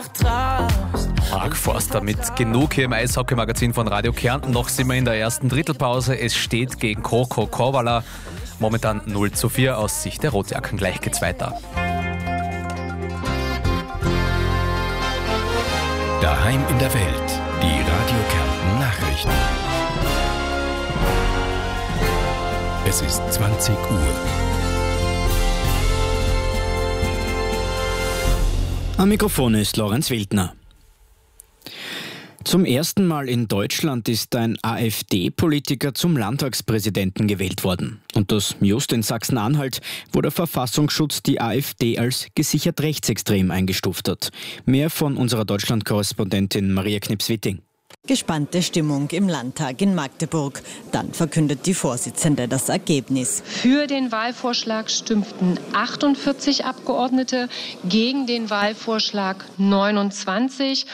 Mark Forster mit genug hier im Eishockey-Magazin von Radio Kärnten. Noch sind wir in der ersten Drittelpause. Es steht gegen KOKO Korvala momentan 0:4 aus Sicht der Rotjacken. Gleich geht's weiter. Daheim in der Welt. Die Radio Kärnten Nachrichten. Es ist 20 Uhr. Am Mikrofon ist Lorenz Wildner. Zum ersten Mal in Deutschland ist ein AfD-Politiker zum Landtagspräsidenten gewählt worden. Und das just in Sachsen-Anhalt, wo der Verfassungsschutz die AfD als gesichert rechtsextrem eingestuft hat. Mehr von unserer Deutschland-Korrespondentin Maria Knips-Witting. Gespannte Stimmung im Landtag in Magdeburg. Dann verkündet die Vorsitzende das Ergebnis. Für den Wahlvorschlag stimmten 48 Abgeordnete, gegen den Wahlvorschlag 29,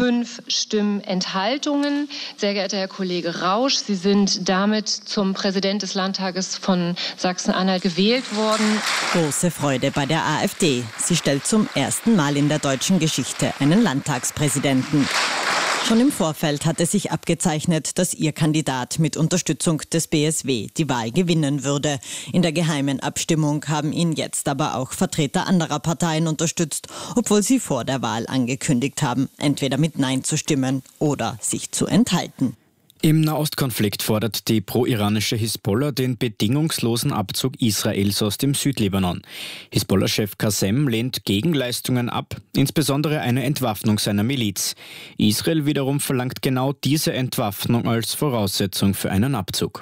5 Stimmenthaltungen. Sehr geehrter Herr Kollege Rausch, Sie sind damit zum Präsident des Landtages von Sachsen-Anhalt gewählt worden. Große Freude bei der AfD. Sie stellt zum ersten Mal in der deutschen Geschichte einen Landtagspräsidenten. Schon im Vorfeld hatte sich abgezeichnet, dass ihr Kandidat mit Unterstützung des BSW die Wahl gewinnen würde. In der geheimen Abstimmung haben ihn jetzt aber auch Vertreter anderer Parteien unterstützt, obwohl sie vor der Wahl angekündigt haben, entweder mit Nein zu stimmen oder sich zu enthalten. Im Nahostkonflikt fordert die pro-iranische Hisbollah den bedingungslosen Abzug Israels aus dem Südlibanon. Hisbollah-Chef Qasem lehnt Gegenleistungen ab, insbesondere eine Entwaffnung seiner Miliz. Israel wiederum verlangt genau diese Entwaffnung als Voraussetzung für einen Abzug.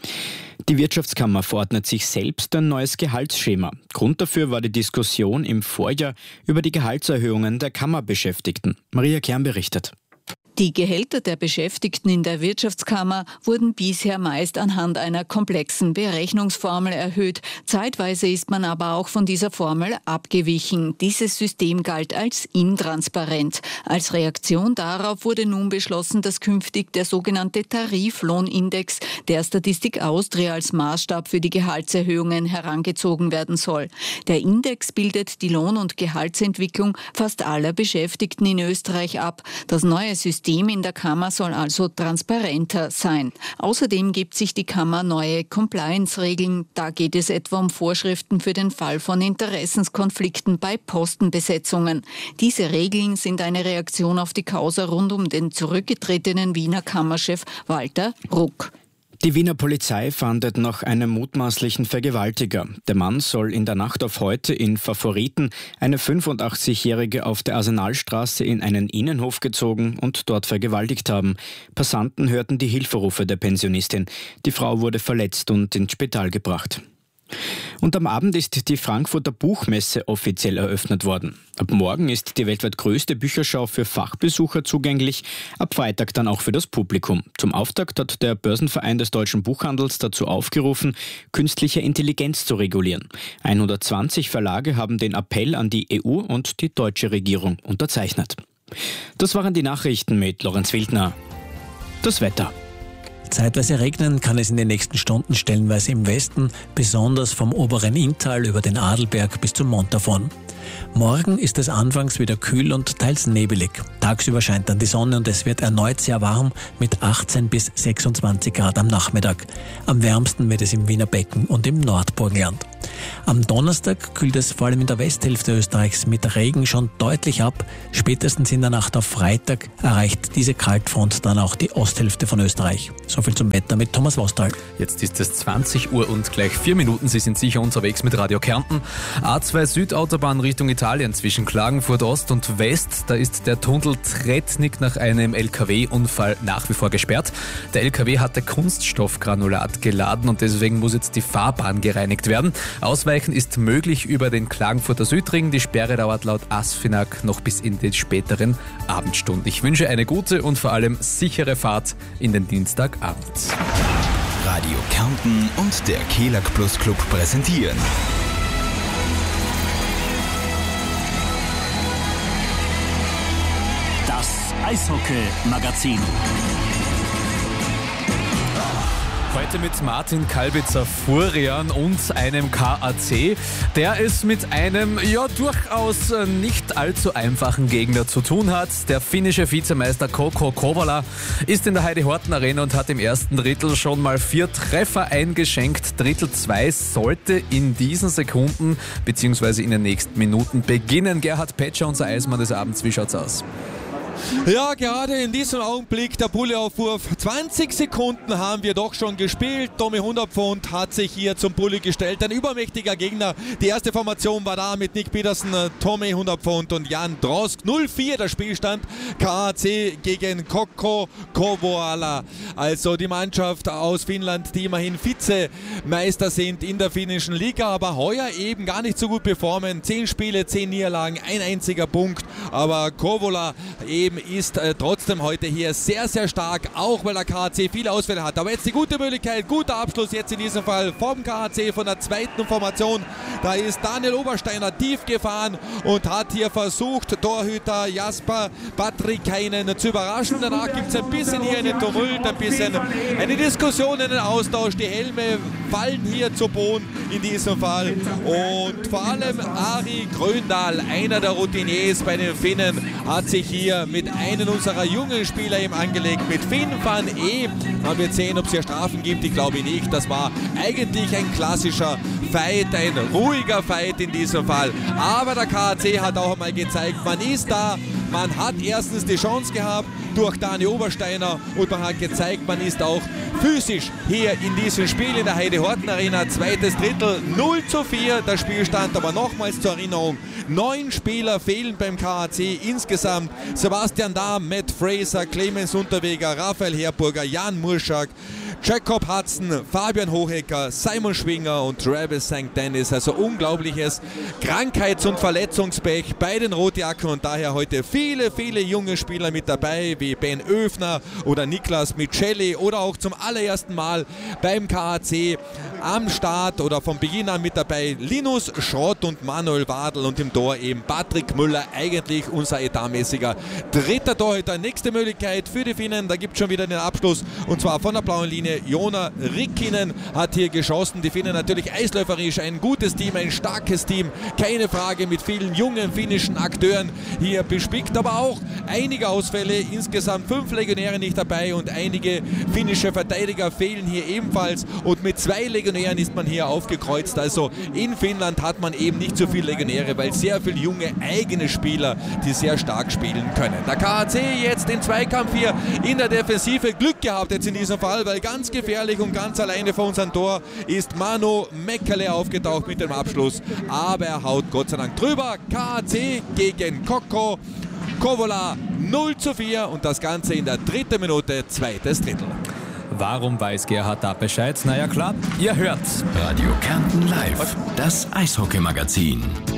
Die Wirtschaftskammer verordnet sich selbst ein neues Gehaltsschema. Grund dafür war die Diskussion im Vorjahr über die Gehaltserhöhungen der Kammerbeschäftigten. Maria Kern berichtet. Die Gehälter der Beschäftigten in der Wirtschaftskammer wurden bisher meist anhand einer komplexen Berechnungsformel erhöht. Zeitweise ist man aber auch von dieser Formel abgewichen. Dieses System galt als intransparent. Als Reaktion darauf wurde nun beschlossen, dass künftig der sogenannte Tariflohnindex der Statistik Austria als Maßstab für die Gehaltserhöhungen herangezogen werden soll. Der Index bildet die Lohn- und Gehaltsentwicklung fast aller Beschäftigten in Österreich ab. Das neue System in der Kammer soll also transparenter sein. Außerdem gibt sich die Kammer neue Compliance-Regeln. Da geht es etwa um Vorschriften für den Fall von Interessenskonflikten bei Postenbesetzungen. Diese Regeln sind eine Reaktion auf die Causa rund um den zurückgetretenen Wiener Kammerchef Walter Ruck. Die Wiener Polizei fahndet nach einem mutmaßlichen Vergewaltiger. Der Mann soll in der Nacht auf heute in Favoriten eine 85-Jährige auf der Arsenalstraße in einen Innenhof gezogen und dort vergewaltigt haben. Passanten hörten die Hilferufe der Pensionistin. Die Frau wurde verletzt und ins Spital gebracht. Und am Abend ist die Frankfurter Buchmesse offiziell eröffnet worden. Ab morgen ist die weltweit größte Bücherschau für Fachbesucher zugänglich, ab Freitag dann auch für das Publikum. Zum Auftakt hat der Börsenverein des deutschen Buchhandels dazu aufgerufen, künstliche Intelligenz zu regulieren. 120 Verlage haben den Appell an die EU und die deutsche Regierung unterzeichnet. Das waren die Nachrichten mit Lorenz Wildner. Das Wetter. Zeitweise regnen kann es in den nächsten Stunden stellenweise im Westen, besonders vom oberen Inntal über den Adelberg bis zum Montafon. Morgen ist es anfangs wieder kühl und teils nebelig. Tagsüber scheint dann die Sonne und es wird erneut sehr warm mit 18 bis 26 Grad am Nachmittag. Am wärmsten wird es im Wiener Becken und im Nordburgenland. Am Donnerstag kühlt es vor allem in der Westhälfte Österreichs mit Regen schon deutlich ab. Spätestens in der Nacht auf Freitag erreicht diese Kaltfront dann auch die Osthälfte von Österreich. Soviel zum Wetter mit Thomas Wostal. Jetzt ist es 20 Uhr und gleich 4 Minuten. Sie sind sicher unterwegs mit Radio Kärnten. A2 Südautobahn Richtung Italien zwischen Klagenfurt Ost und West. Da ist der Tunnel Tretnik nach einem LKW-Unfall nach wie vor gesperrt. Der LKW hatte Kunststoffgranulat geladen und deswegen muss jetzt die Fahrbahn gereinigt werden. Ausweichen ist möglich über den Klagenfurter Südring. Die Sperre dauert laut ASFINAG noch bis in die späteren Abendstunden. Ich wünsche eine gute und vor allem sichere Fahrt in den Dienstagabend. Radio Kärnten und der Kelag Plus Club präsentieren. Das Eishockey-Magazin. Heute mit Martin Kalbitzer-Furian und einem KAC, der es mit einem durchaus nicht allzu einfachen Gegner zu tun hat. Der finnische Vizemeister Kokko Kouvola ist in der Heidi-Horten-Arena und hat im ersten Drittel schon mal 4 Treffer eingeschenkt. Drittel 2 sollte in diesen Sekunden bzw. in den nächsten Minuten beginnen. Gerhard Petscher, unser Eismann des Abends, wie schaut's aus? Ja, gerade in diesem Augenblick der Bulli-Aufwurf. 20 Sekunden haben wir doch schon gespielt. Tommy 100 Pfund hat sich hier zum Bulli gestellt. Ein übermächtiger Gegner. Die erste Formation war da mit Nick Petersen, Tommy 100 Pfund und Jan Drosk. 0-4 der Spielstand. KAC gegen Kokko Kouvola. Also die Mannschaft aus Finnland, die immerhin Vizemeister sind in der finnischen Liga, aber heuer eben gar nicht so gut performen. 10 Spiele, 10 Niederlagen, ein einziger Punkt. Aber Kouvola eben ist trotzdem heute hier sehr, sehr stark, auch weil der KAC viele Ausfälle hat. Aber jetzt die gute Möglichkeit, guter Abschluss jetzt in diesem Fall vom KAC, von der zweiten Formation. Da ist Daniel Obersteiner tief gefahren und hat hier versucht, Torhüter Jasper Patrikainen zu überraschen. Danach gibt es ein bisschen hier einen Tumult, ein bisschen eine Diskussion, einen Austausch. Die Helme fallen hier zu Boden in diesem Fall. Und vor allem Ari Gröndal, einer der Routiniers bei den Finnen, hat sich hier mit einem unserer jungen Spieler eben angelegt, mit Finn van E. Haben wir sehen, ob es hier Strafen gibt. Ich glaube nicht. Das war eigentlich ein klassischer Fight, ein ruhiger Fight in diesem Fall. Aber der KAC hat auch einmal gezeigt, man ist da. Man hat erstens die Chance gehabt durch Daniel Obersteiner und man hat gezeigt, man ist auch physisch hier in diesem Spiel in der Heidi-Horten-Arena. Zweites Drittel 0-4 der Spielstand, aber nochmals zur Erinnerung, 9 Spieler fehlen beim KAC insgesamt. Sebastian Dahm, Matt Fraser, Clemens Unterweger, Raphael Herburger, Jan Murschak, Jacob Hudson, Fabian Hohecker, Simon Schwinger und Travis St. Dennis. Also unglaubliches Krankheits- und Verletzungspech bei den Rotjacken und daher heute viele, viele junge Spieler mit dabei, wie Ben Öfner oder Niklas Micheli oder auch zum allerersten Mal beim KAC am Start oder von Beginn an mit dabei Linus Schrott und Manuel Wadl und im Tor eben Patrick Müller, eigentlich unser etatmäßiger dritter Torhüter. Nächste Möglichkeit für die Finnen, da gibt es schon wieder den Abschluss und zwar von der blauen Linie. Joona Rikkinen hat hier geschossen. Die Finnen natürlich eisläuferisch ein gutes Team, ein starkes Team, keine Frage, mit vielen jungen finnischen Akteuren hier bespickt, aber auch einige Ausfälle, insgesamt 5 Legionäre nicht dabei und einige finnische Verteidiger fehlen hier ebenfalls und mit 2 Legionären ist man hier aufgekreuzt. Also in Finnland hat man eben nicht so viele Legionäre, weil sehr viele junge eigene Spieler, die sehr stark spielen können. Der KAC jetzt den Zweikampf hier in der Defensive, Glück gehabt jetzt in diesem Fall, weil ganz gefährlich und ganz alleine vor unserem Tor ist Manu Mekele aufgetaucht mit dem Abschluss, aber er haut Gott sei Dank drüber. KAC gegen Kokko Kouvola 0-4 und das Ganze in der 3. Minute, zweites Drittel. Warum weiß Gerhard da Bescheid? Naja klar, ihr hört Radio Kärnten Live, das Eishockeymagazin.